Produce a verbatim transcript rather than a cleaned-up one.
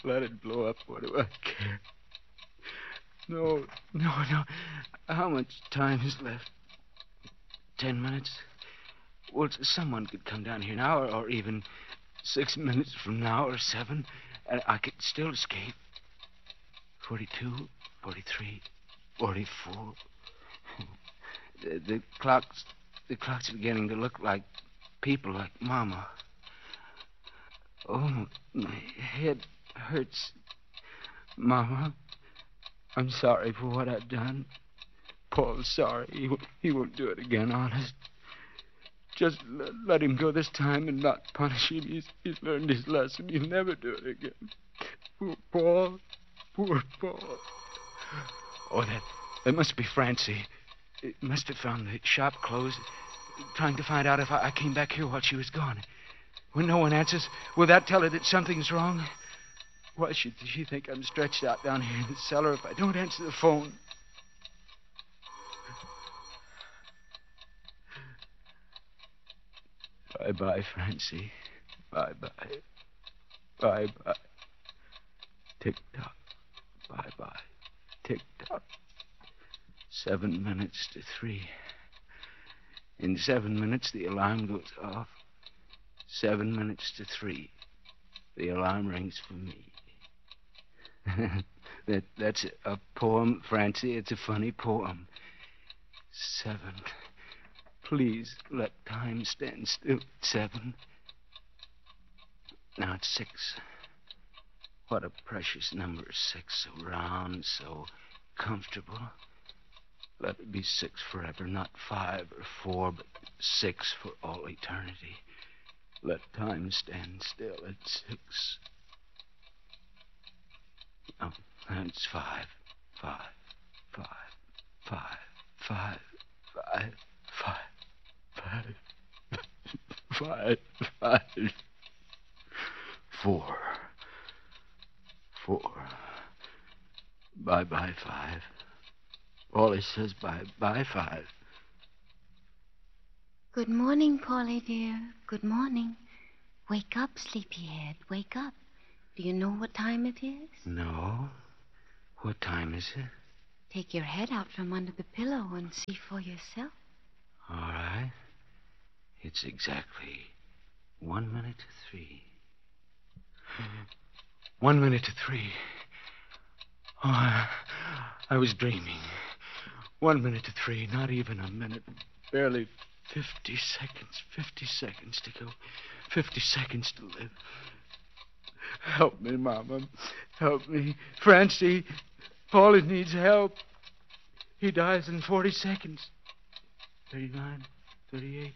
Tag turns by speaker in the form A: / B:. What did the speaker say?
A: Let it blow up. What do I care? No, no, no. How much time is left? Ten minutes? Well, someone could come down here now, or, or even six minutes from now, or seven, and I could still escape. Forty-two, forty-three, forty-four. The, the clocks, the clocks are beginning to look like people, like Mama. Oh, my head hurts. Mama, I'm sorry for what I've done. Paul's sorry. He, won't- he won't do it again, honest. Just let, let him go this time and not punish him. He's, he's learned his lesson. He'll never do it again. Poor Paul. Poor Paul. Oh, that, that must be Francie. It must have found the shop closed, trying to find out if I, I came back here while she was gone. When no one answers, will that tell her that something's wrong? Why should she think I'm stretched out down here in the cellar if I don't answer the phone? Bye-bye, Francie. Bye-bye. Bye-bye. Tick-tock. Bye-bye. Tick-tock. Seven minutes to three. In seven minutes, the alarm goes off. Seven minutes to three. The alarm rings for me. that That's a poem, Francie. It's a funny poem. Seven. Please let time stand still at seven. Now it's six. What a precious number, six. So round, so comfortable. Let it be six forever, not five or four, but six for all eternity. Let time stand still at six. Oh, that's five. Five. Five. Five. Five. Five. Five. Five. Five. Five. Four. Four. Bye-bye, five. Paulie says bye-bye, five.
B: Good morning, Polly, dear. Good morning. Wake up, sleepyhead. Wake up. Do you know what time it is?
A: No. What time is it?
B: Take your head out from under the pillow and see for yourself.
A: All right. It's exactly one minute to three. One minute to three. Oh, I, I was dreaming. One minute to three, not even a minute. Barely fifty seconds. Fifty seconds to go. Fifty seconds to live. Help me, Mama. Help me. Francie, Paulie needs help. He dies in forty seconds. Thirty-nine, thirty-eight.